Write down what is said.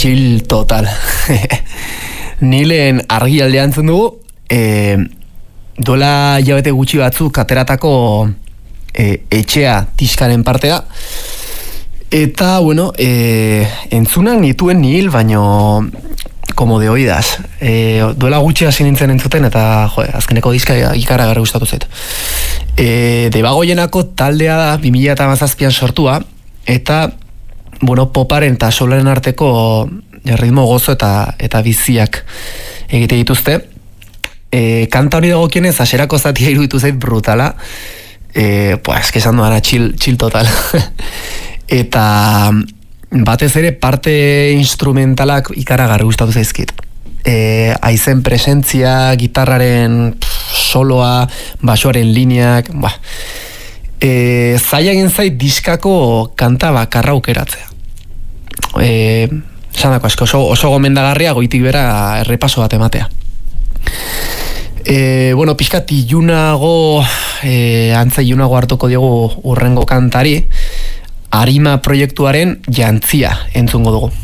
chill total. Nilen argialde antzen dugu, dola jabete gutxi batzuk ateratako etxea diskaren partea. Eta, bueno, entzunak nituen nil, baino como de oídas. Duela gutxi hasi nintzen entzuten, eta azkeneko diska ikaragarri gustatu zait. Debagoienako taldea da 2017an sortua, eta, bueno, poparen eta solaren arteko ritmo gozo eta biziak egite dituzte. Kanta hori dagokienez, hasierako zatia iruditu zait brutala. Pues, esan duana, chill total. Eta batez ere parte instrumentalak ikaragarri gustatu zaizkit. Haizen presentzia, gitarraren soloa, basoaren lineak, zaila egin zait diskako kanta bakarra aukeratzea. Esanako asko oso gomendagarria goitik bera errepaso bat ematea. Bueno, pixkat ilunago hartuko diogu urrengo kantari, Arima proiektuaren Jantzia entzungo dugu.